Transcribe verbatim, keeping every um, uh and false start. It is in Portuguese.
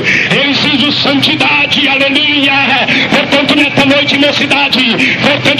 Eu exijo santidade, aleluia. Portanto, nesta noite, mocidade, portanto,